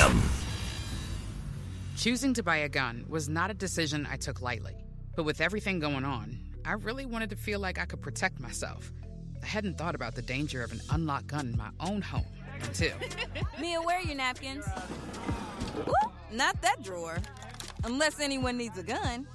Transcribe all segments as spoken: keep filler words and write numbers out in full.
M. Choosing to buy a gun was not a decision I took lightly. But with everything going on, I really wanted to feel like I could protect myself. I hadn't thought about the danger of an unlocked gun in my own home until... Mia, where are your napkins? Ooh, not that drawer. Unless anyone needs a gun.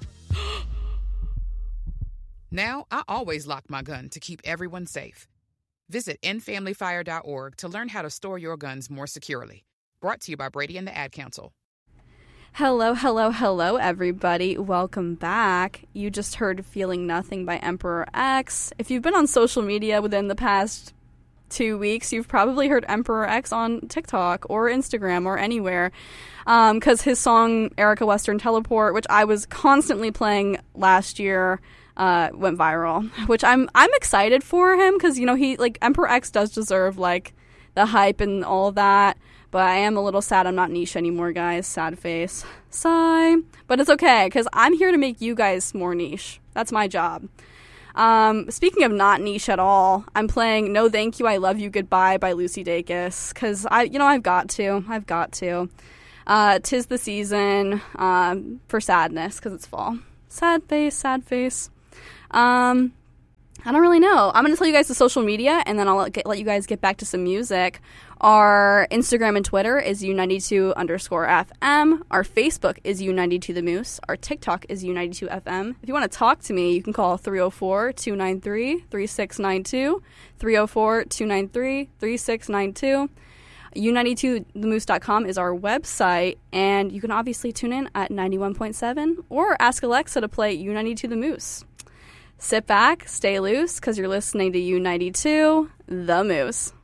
Now, I always lock my gun to keep everyone safe. Visit end family fire dot org to learn how to store your guns more securely. Brought to you by Brady and the Ad Council. Hello, hello, hello, everybody. Welcome back. You just heard Feeling Nothing by Emperor X. If you've been on social media within the past two weeks, you've probably heard Emperor X on TikTok or Instagram or anywhere. Because um, his song, Erica Western Teleport, which I was constantly playing last year, uh, went viral. Which I'm I'm excited for him because, you know, he, like, Emperor X does deserve, like, the hype and all of that. But I am a little sad I'm not niche anymore, guys. Sad face. Sigh. But it's okay, because I'm here to make you guys more niche. That's my job. Um, speaking of not niche at all, I'm playing No Thank You, I Love You, Goodbye by Lucy Dacus. Because, I, you know, I've got to. I've got to. Uh, 'tis the season um, for sadness, because it's fall. Sad face, sad face. Um... I don't really know. I'm going to tell you guys the social media, and then I'll let, get, let you guys get back to some music. Our Instagram and Twitter is U ninety-two underscore F M. Our Facebook is U ninety-two The Moose. Our TikTok is U ninety-two F M. If you want to talk to me, you can call three oh four, two nine three, three six nine two, three oh four, two nine three, three six nine two. U ninety-two the moose dot com is our website, and you can obviously tune in at ninety-one point seven or ask Alexa to play U ninety-two The Moose. Sit back, stay loose, because you're listening to U ninety-two, The Moose.